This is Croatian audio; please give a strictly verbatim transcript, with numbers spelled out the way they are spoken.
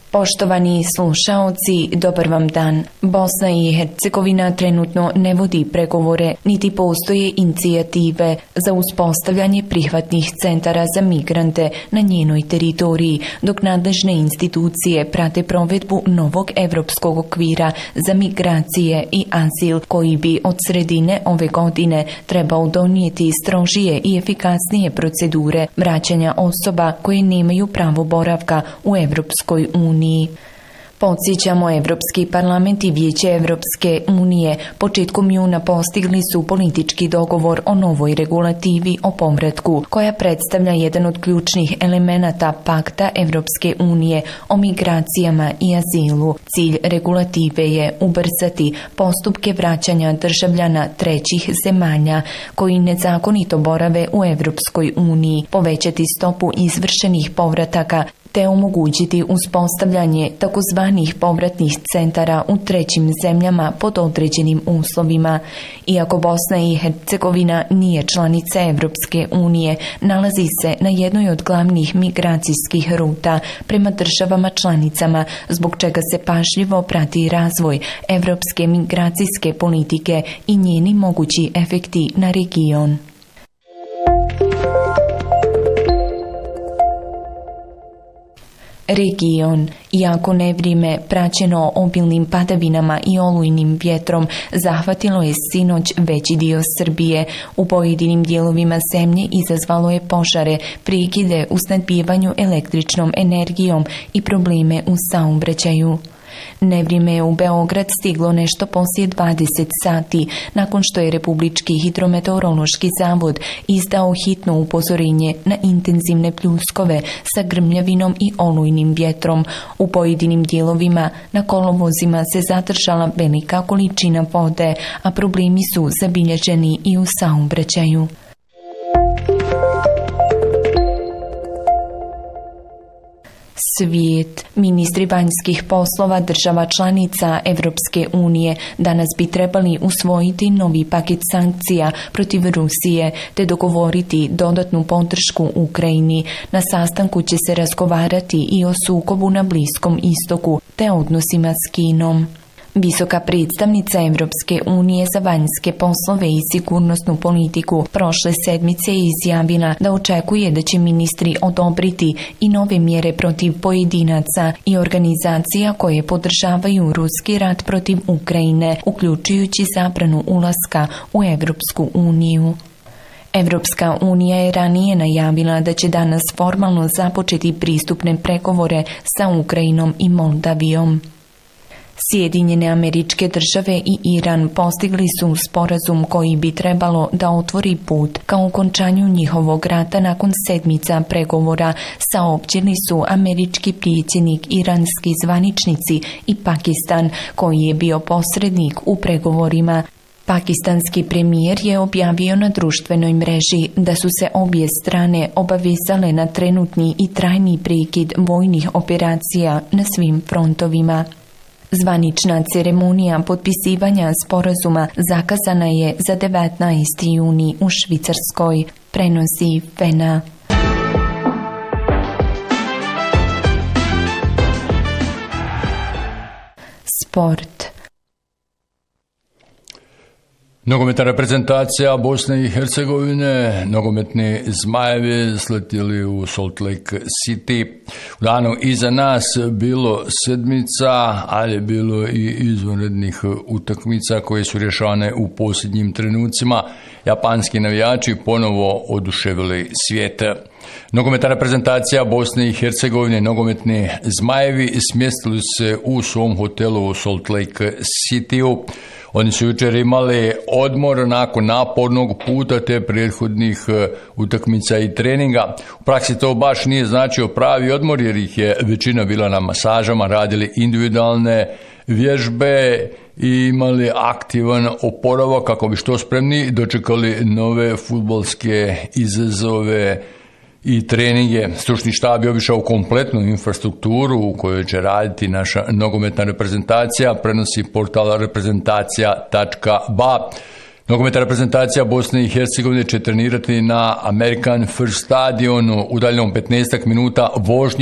Poštovani slušaoci, dobar vam dan. Bosna i Hercegovina trenutno ne vodi pregovore, niti postoje inicijative za uspostavljanje prihvatnih centara za migrante na njenoj teritoriji, dok nadležne institucije prate provedbu novog evropskog okvira za migracije i azil, koji bi od sredine ove godine trebao donijeti strožije i efikasnije procedure vraćanja osoba koje nemaju pravo boravka u Evropskoj uniji. Podsjećamo, Evropski parlament i Vijeće Evropske unije početkom juna postigli su politički dogovor o novoj regulativi o povratku, koja predstavlja jedan od ključnih elemenata pakta Evropske unije o migracijama i azilu. Cilj regulative je ubrzati postupke vraćanja državljana trećih zemalja koji nezakonito borave u Evropskoj uniji, povećati stopu izvršenih povrataka te omogućiti uspostavljanje takozvanih povratnih centara u trećim zemljama pod određenim uslovima. Iako Bosna i Hercegovina nije članica Evropske unije, nalazi se na jednoj od glavnih migracijskih ruta prema državama članicama, zbog čega se pažljivo prati razvoj evropske migracijske politike i njeni mogući efekti na region. Region, iako nevrijeme praćeno obilnim padavinama i olujnim vjetrom, zahvatilo je sinoć veći dio Srbije. U pojedinim dijelovima zemlje izazvalo je požare, prekide u snabdijevanju električnom energijom i probleme u saobraćaju. Nevrijeme je u Beograd stiglo nešto poslije dvadeset sati, nakon što je Republički hidrometeorološki zavod izdao hitno upozorenje na intenzivne pljuskove sa grmljavinom i olujnim vjetrom. U pojedinim dijelovima na kolovozima se zadržala velika količina vode, a problemi su zabilježeni i u saobraćaju. Svijet. Ministri vanjskih poslova država članica Evropske unije danas bi trebali usvojiti novi paket sankcija protiv Rusije te dogovoriti dodatnu podršku Ukrajini. Na sastanku će se razgovarati i o sukobu na Bliskom istoku te odnosima s Kinom. Visoka predstavnica Evropske unije za vanjske poslove i sigurnosnu politiku prošle sedmice je izjavila da očekuje da će ministri odobriti i nove mjere protiv pojedinaca i organizacija koje podržavaju ruski rat protiv Ukrajine, uključujući zabranu ulaska u Evropsku uniju. Evropska unija je ranije najavila da će danas formalno započeti pristupne pregovore sa Ukrajinom i Moldavijom. Sjedinjene Američke Države i Iran postigli su sporazum koji bi trebalo da otvori put ka okončanju njihovog rata nakon sedmica pregovora, saopćili su američki predsjednik, iranski zvaničnici i Pakistan, koji je bio posrednik u pregovorima. Pakistanski premijer je objavio na društvenoj mreži da su se obje strane obavezale na trenutni i trajni prekid vojnih operacija na svim frontovima. Zvanična ceremonija potpisivanja sporazuma zakazana je za devetnaesti juni u Švicarskoj, prenosi Fena. Sport. Nogometna reprezentacija Bosne i Hercegovine, nogometni Zmajevi sletjeli u Salt Lake City. U danu iza nas bilo sedmica, ali je bilo i izvanrednih utakmica koje su rješavane u posljednjim trenucima. Japanski navijači ponovo oduševili svijet. Nogometna reprezentacija Bosne i Hercegovine, nogometni Zmajevi, smjestili se u svom hotelu u Salt Lake City-u. Oni su jučer imali odmor nakon napornog puta te prethodnih utakmica i treninga. U praksi to baš nije značio pravi odmor jer ih je većina bila na masažama, radili individualne vježbe i imali aktivan oporavak kako bi što spremni dočekali nove fudbalske izazove i treninge. Stručni štab je obišao kompletnu infrastrukturu u kojoj će raditi naša nogometna reprezentacija, prenosi portal reprezentacija tačka ba. Nogometna reprezentacija Bosne i Hercegovine će trenirati na American First stadionu, udaljenom petnaest minuta vožnje